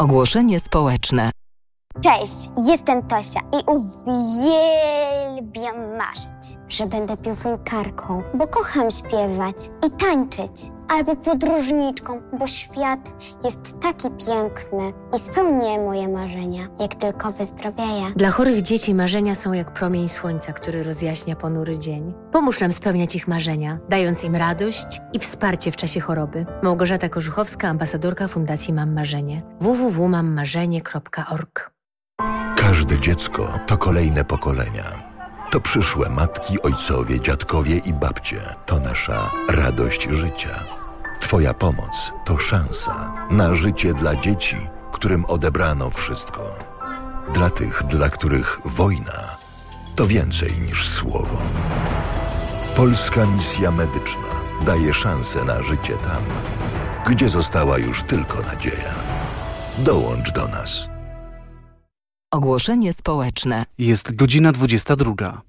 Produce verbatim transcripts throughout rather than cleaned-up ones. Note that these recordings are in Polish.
Ogłoszenie społeczne. Cześć, jestem Tosia i uwielbiam marzyć, że będę piosenkarką, bo kocham śpiewać i tańczyć, albo podróżniczką, bo świat jest taki piękny i spełnię moje marzenia, jak tylko wyzdrowieję. Dla chorych dzieci marzenia są jak promień słońca, który rozjaśnia ponury dzień. Pomóż nam spełniać ich marzenia, dając im radość i wsparcie w czasie choroby. Małgorzata Korzuchowska, ambasadorka Fundacji Mam Marzenie. w w w kropka mam marzenie kropka org. Każde dziecko to kolejne pokolenia. To przyszłe matki, ojcowie, dziadkowie i babcie. To nasza radość życia. Twoja pomoc to szansa na życie dla dzieci, którym odebrano wszystko. Dla tych, dla których wojna to więcej niż słowo. Polska Misja Medyczna daje szansę na życie tam, gdzie została już tylko nadzieja. Dołącz do nas. Ogłoszenie społeczne. Jest godzina dwudziesta druga.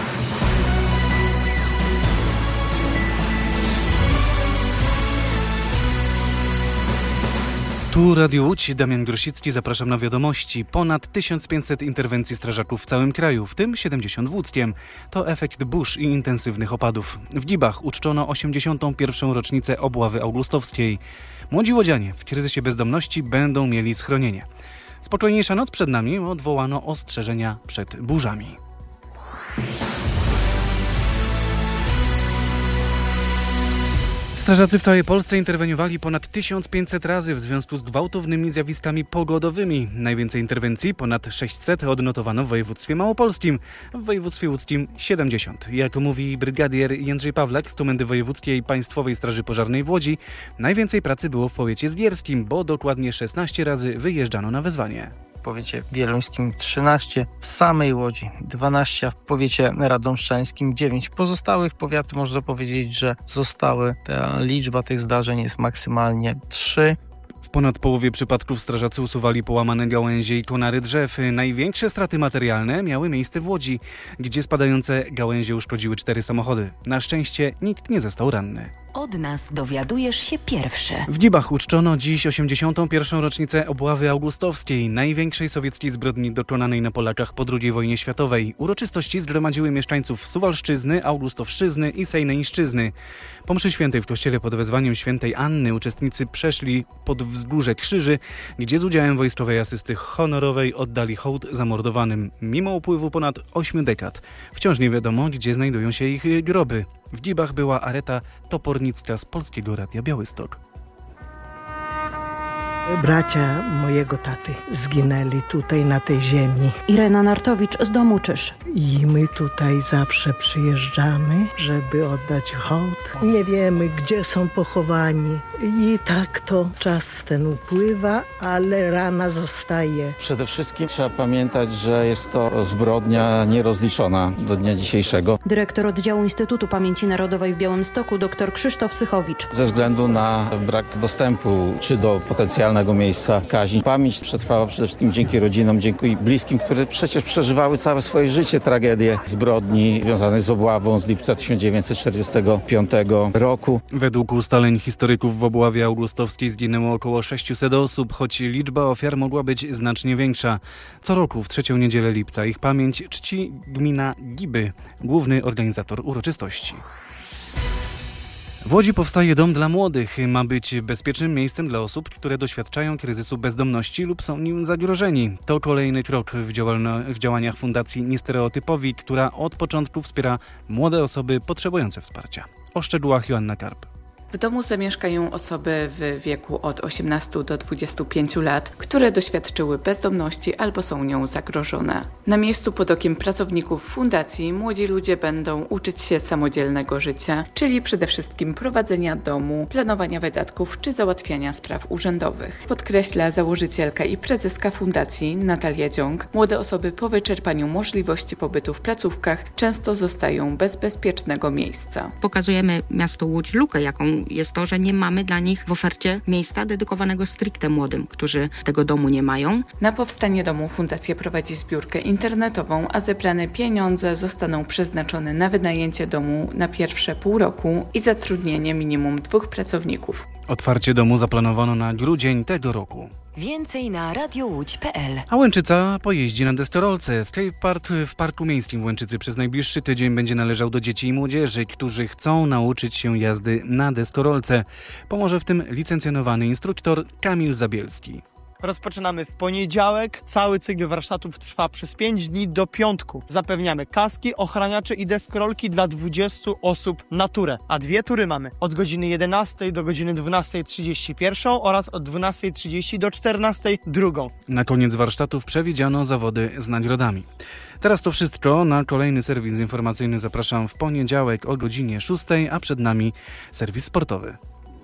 Tu Radio Łódź, Damian Grosicki, zapraszam na wiadomości. Ponad tysiąc pięćset interwencji strażaków w całym kraju, w tym siedemdziesiąt w Łódzkiem. To efekt burz i intensywnych opadów. W Gibach uczczono osiemdziesiątą pierwszą rocznicę obławy augustowskiej. Młodzi łodzianie w kryzysie bezdomności będą mieli schronienie. Spokojniejsza noc przed nami, odwołano ostrzeżenia przed burzami. Strażacy w całej Polsce interweniowali ponad tysiąc pięćset razy w związku z gwałtownymi zjawiskami pogodowymi. Najwięcej interwencji, ponad sześćset, odnotowano w województwie małopolskim, w województwie łódzkim siedemdziesiąt. Jak mówi brygadier Jędrzej Pawlak z Komendy Wojewódzkiej Państwowej Straży Pożarnej w Łodzi, najwięcej pracy było w powiecie zgierskim, bo dokładnie szesnaście razy wyjeżdżano na wezwanie. W powiecie wieluńskim trzynaście, w samej Łodzi dwanaście, a w powiecie radomszczańskim dziewięć. W pozostałych powiatach można powiedzieć, że zostały. Ta liczba tych zdarzeń jest maksymalnie trzy. W ponad połowie przypadków strażacy usuwali połamane gałęzie i konary drzew. Największe straty materialne miały miejsce w Łodzi, gdzie spadające gałęzie uszkodziły cztery samochody. Na szczęście nikt nie został ranny. Od nas dowiadujesz się pierwszy. W Gibach uczczono dziś osiemdziesiątą pierwszą rocznicę obławy augustowskiej, największej sowieckiej zbrodni dokonanej na Polakach po drugiej wojnie światowej. Uroczystości zgromadziły mieszkańców Suwalszczyzny, Augustowszczyzny i Sejneńszczyzny. Po mszy świętej w kościele pod wezwaniem świętej Anny uczestnicy przeszli pod wzgórze Krzyży, gdzie z udziałem wojskowej asysty honorowej oddali hołd zamordowanym. Mimo upływu ponad ośmiu dekad wciąż nie wiadomo, gdzie znajdują się ich groby. W Gibach była Areta Topornicka z Polskiego Radia Białystok. Bracia mojego taty zginęli tutaj na tej ziemi. Irena Nartowicz z domu Czyż. I my tutaj zawsze przyjeżdżamy, żeby oddać hołd. Nie wiemy, gdzie są pochowani. I tak to czas ten upływa, ale rana zostaje. Przede wszystkim trzeba pamiętać, że jest to zbrodnia nierozliczona do dnia dzisiejszego. Dyrektor oddziału Instytutu Pamięci Narodowej w Białymstoku dr Krzysztof Sychowicz. Ze względu na brak dostępu czy do potencjalnego miejsca kaźni. Pamięć przetrwała przede wszystkim dzięki rodzinom, dzięki bliskim, które przecież przeżywały całe swoje życie tragedię zbrodni związanej z obławą z lipca tysiąc dziewięćset czterdziestego piątego roku. Według ustaleń historyków w obławie augustowskiej zginęło około sześciuset osób, choć liczba ofiar mogła być znacznie większa. Co roku w trzecią niedzielę lipca ich pamięć czci gmina Giby, główny organizator uroczystości. W Łodzi powstaje dom dla młodych. Ma być bezpiecznym miejscem dla osób, które doświadczają kryzysu bezdomności lub są nim zagrożeni. To kolejny krok w, działalno- w działaniach Fundacji Niestereotypowi, która od początku wspiera młode osoby potrzebujące wsparcia. O szczegółach Joanna Karp. W domu zamieszkają osoby w wieku od osiemnastu do dwudziestu pięciu lat, które doświadczyły bezdomności albo są nią zagrożone. Na miejscu pod okiem pracowników fundacji młodzi ludzie będą uczyć się samodzielnego życia, czyli przede wszystkim prowadzenia domu, planowania wydatków czy załatwiania spraw urzędowych. Podkreśla założycielka i prezeska fundacji Natalia Dziąg, młode osoby po wyczerpaniu możliwości pobytu w placówkach często zostają bez bezpiecznego miejsca. Pokazujemy miastu Łódź lukę, jaką jest to, że nie mamy dla nich w ofercie miejsca dedykowanego stricte młodym, którzy tego domu nie mają. Na powstanie domu fundacja prowadzi zbiórkę internetową, a zebrane pieniądze zostaną przeznaczone na wynajęcie domu na pierwsze pół roku i zatrudnienie minimum dwóch pracowników. Otwarcie domu zaplanowano na grudzień tego roku. Więcej na radiowódź kropka pe el. A Łęczyca pojeździ na deskorolce. Skatepark w Parku Miejskim w Łęczycy przez najbliższy tydzień będzie należał do dzieci i młodzieży, którzy chcą nauczyć się jazdy na deskorolce. Pomoże w tym licencjonowany instruktor Kamil Zabielski. Rozpoczynamy w poniedziałek. Cały cykl warsztatów trwa przez pięć dni do piątku. Zapewniamy kaski, ochraniacze i deskorolki dla dwudziestu osób na turę. A dwie tury mamy od godziny jedenastej do godziny dwunastej trzydzieści pierwszą oraz od dwunastej trzydzieści do czternastej drugą. Na koniec warsztatów przewidziano zawody z nagrodami. Teraz to wszystko. Na kolejny serwis informacyjny zapraszam w poniedziałek o godzinie szóstej, a przed nami serwis sportowy.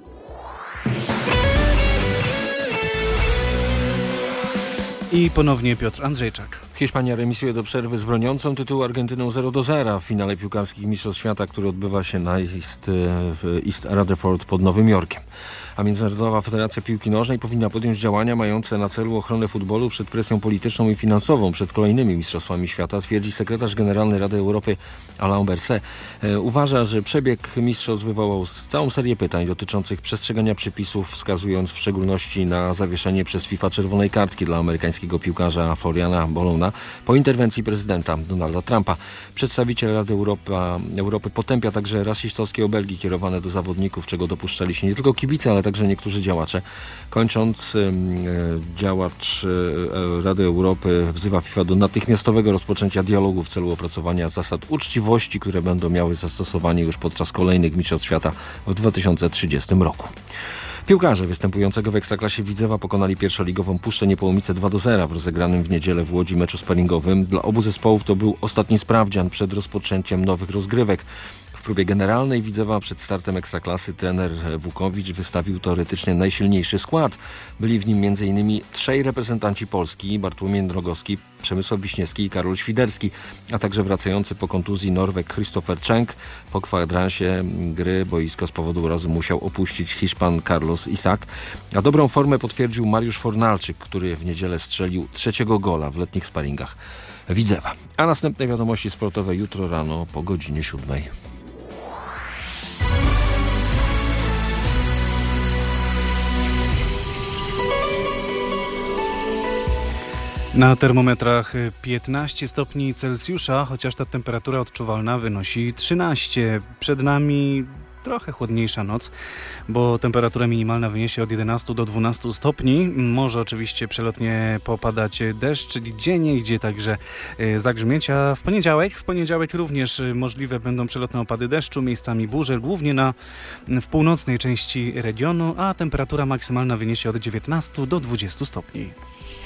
I ponownie Piotr Andrzejczak. Hiszpania remisuje do przerwy z broniącą tytułu Argentyną zero do zera w finale piłkarskich Mistrzostw Świata, który odbywa się na East, w East Rutherford pod Nowym Jorkiem. A Międzynarodowa Federacja Piłki Nożnej powinna podjąć działania mające na celu ochronę futbolu przed presją polityczną i finansową przed kolejnymi Mistrzostwami Świata, twierdzi sekretarz generalny Rady Europy Alain Berset. E, uważa, że przebieg mistrzostw wywołał całą serię pytań dotyczących przestrzegania przepisów, wskazując w szczególności na zawieszenie przez FIFA czerwonej kartki dla amerykańskiego piłkarza Floriana Bologna po interwencji prezydenta Donalda Trumpa. Przedstawiciel Rady Europa, Europy potępia także rasistowskie obelgi kierowane do zawodników, czego dopuszczali się nie tylko kibice, ale także niektórzy działacze. Kończąc, działacz Rady Europy wzywa FIFA do natychmiastowego rozpoczęcia dialogu w celu opracowania zasad uczciwości, które będą miały zastosowanie już podczas kolejnych Mistrzostw Świata w dwa tysiące trzydziestym roku. Piłkarze występującego w Ekstraklasie Widzewa pokonali pierwszoligową Puszczę Niepołomice dwa do zera w rozegranym w niedzielę w Łodzi meczu sparingowym. Dla obu zespołów to był ostatni sprawdzian przed rozpoczęciem nowych rozgrywek. W próbie generalnej Widzewa przed startem Ekstraklasy trener Wukowicz wystawił teoretycznie najsilniejszy skład. Byli w nim m.in. trzej reprezentanci Polski, Bartłomiej Drogowski, Przemysław Wiśniewski i Karol Świderski, a także wracający po kontuzji Norweg Christopher Cenk. Po kwadransie gry boisko z powodu urazu musiał opuścić Hiszpan Carlos Isaac, a dobrą formę potwierdził Mariusz Fornalczyk, który w niedzielę strzelił trzeciego gola w letnich sparingach Widzewa. A następne wiadomości sportowe jutro rano po godzinie siódmej. Na termometrach piętnaście stopni Celsjusza, chociaż ta temperatura odczuwalna wynosi trzynaście. Przed nami trochę chłodniejsza noc, bo temperatura minimalna wyniesie od jedenastu do dwunastu stopni. Może oczywiście przelotnie popadać deszcz, gdzieniegdzie także zagrzmięcia. W poniedziałek, w poniedziałek również możliwe będą przelotne opady deszczu, miejscami burze, głównie na, w północnej części regionu, a temperatura maksymalna wyniesie od dziewiętnastu do dwudziestu stopni.